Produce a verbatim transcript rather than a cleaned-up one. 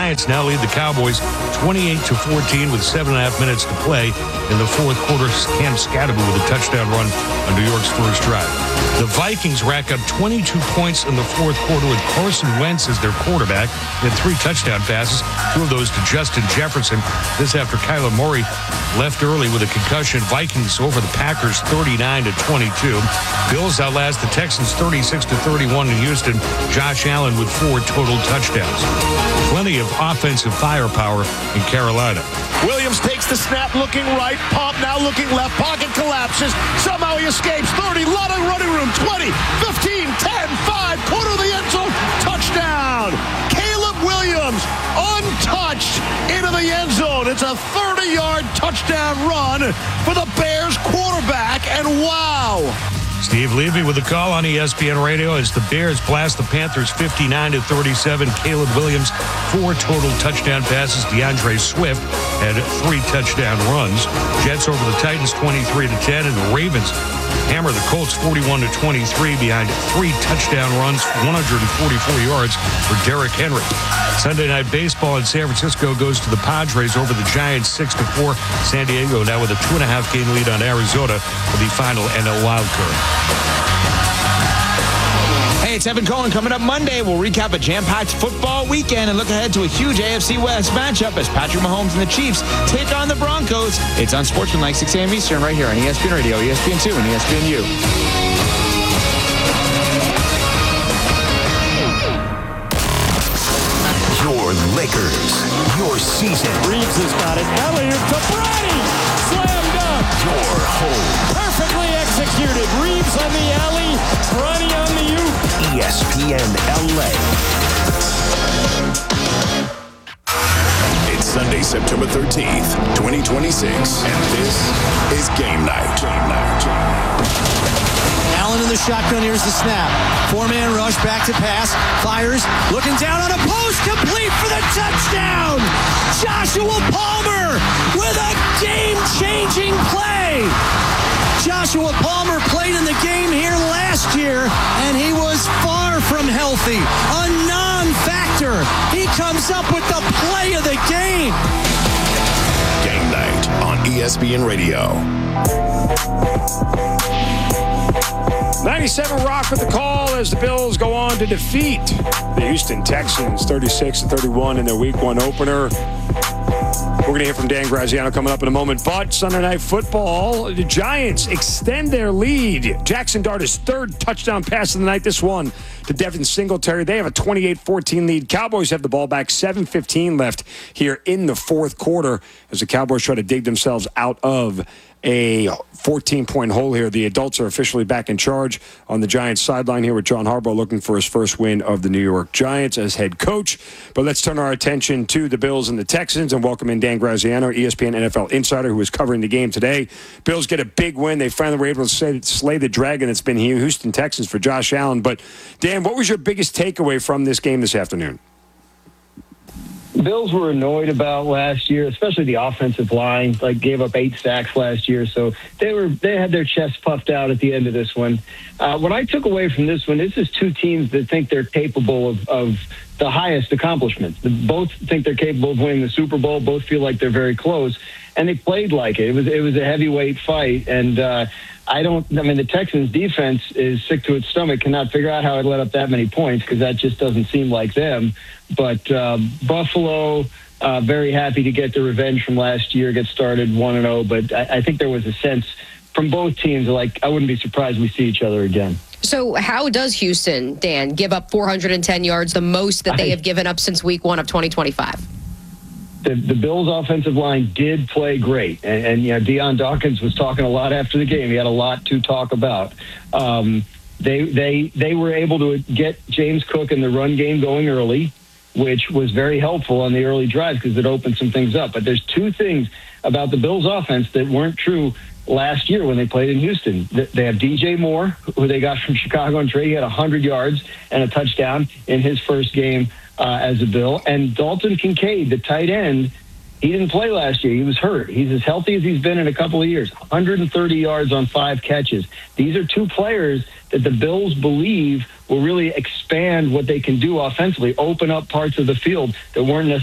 Giants now lead the Cowboys twenty-eight to fourteen with seven and a half minutes to play in the fourth quarter. Cam Scadaboo with a touchdown run on New York's first drive. The Vikings rack up twenty-two points in the fourth quarter with Carson Wentz as their quarterback. He had three touchdown passes, two of those to Justin Jefferson. This after Kyler Murray left early with a concussion. Vikings over the Packers thirty-nine to twenty-two. Bills outlast the Texans thirty-six to thirty-one in Houston. Josh Allen with four total touchdowns. Plenty of offensive firepower in Carolina. Williams takes the snap, looking right. Pump now looking left. Pocket collapses. Somehow he escapes. thirty, lot of running room. twenty, fifteen, ten, five. Corner of the end zone. Touchdown. Caleb Williams untouched into the end zone. It's a thirty-yard touchdown run for the Bears quarterback. And wow. Steve Levy with the call on E S P N Radio as the Bears blast the Panthers fifty-nine to thirty-seven. Caleb Williams, four total touchdown passes. DeAndre Swift had three touchdown runs. Jets over the Titans twenty-three to ten, and the Ravens hammer the Colts forty-one to twenty-three behind three touchdown runs, one hundred forty-four yards for Derrick Henry. Sunday Night Baseball in San Francisco goes to the Padres over the Giants six to four. San Diego now with a two and a half game lead on Arizona for the final N L wild card. Hey, it's Evan Cohen. Coming up Monday, we'll recap a jam-packed football weekend and look ahead to a huge A F C West matchup as Patrick Mahomes and the Chiefs take on the Broncos. It's on Sportsmanlike, six a.m. Eastern, right here on E S P N Radio, E S P N two, and E S P N U. Your Lakers, your season. Reeves has got it. Elliott to Brady. Slam dunk. Your home. Perfectly executed. Reeves on the alley. Brady on the U. E S P N L A. It's Sunday, September thirteenth, twenty twenty-six, and this is Game Night. Game Night. Allen in the shotgun. Here's the snap. Four-man rush, back to pass. Fires, looking down on a post, complete for the touchdown. Joshua Palmer with a game-changing play. Joshua Palmer played in the game here last year, and he was far from healthy. A non-factor. He comes up with the play of the game. Game Night on E S P N Radio. ninety-seven Rock with the call as the Bills go on to defeat the Houston Texans thirty-six to thirty-one in their week one opener. We're going to hear from Dan Graziano coming up in a moment. But Sunday Night Football, the Giants extend their lead. Jackson Dart's third touchdown pass of the night. This one to Devin Singletary. They have a twenty-eight fourteen lead. Cowboys have the ball back. seven fifteen left here in the fourth quarter as the Cowboys try to dig themselves out of a fourteen-point hole here. The adults are officially back in charge on the Giants sideline here with John Harbaugh looking for his first win of the New York Giants as head coach. But let's turn our attention to the Bills and the Texans and welcome in Dan Graziano, E S P N N F L insider, who is covering the game today. Bills get a big win. They finally were able to slay, slay the dragon that's been here, Houston Texans, for Josh Allen. But, Dan, what was your biggest takeaway from this game this afternoon? Bills were annoyed about last year, especially the offensive line, like gave up eight sacks last year. So they were they had their chests puffed out at the end of this one. Uh, what I took away from this one, this is two teams that think they're capable of, of the highest accomplishments. Both think they're capable of winning the Super Bowl. Both feel like they're very close, and they played like it. It was it was a heavyweight fight, and uh, I don't. I mean, the Texans' defense is sick to its stomach. Cannot figure out how it let up that many points because that just doesn't seem like them. But uh, Buffalo, uh, very happy to get the revenge from last year, get started one and zero. But I, I think there was a sense from both teams, like I wouldn't be surprised we see each other again. So how does Houston, Dan, give up four hundred ten yards, the most that they have given up since week one of twenty twenty-five? The, the Bills' offensive line did play great. And, and, you know, Deion Dawkins was talking a lot after the game. He had a lot to talk about. Um, they, they, they were able to get James Cook in the run game going early, which was very helpful on the early drives because it opened some things up. But there's two things about the Bills' offense that weren't true last year when they played in Houston. They have D J Moore, who they got from Chicago and trade. He had one hundred yards and a touchdown in his first game uh, as a Bill. And Dalton Kincaid, the tight end, he didn't play last year. He was hurt. He's as healthy as he's been in a couple of years. one hundred thirty yards on five catches. These are two players that the Bills believe will really expand what they can do offensively, open up parts of the field that weren't necessarily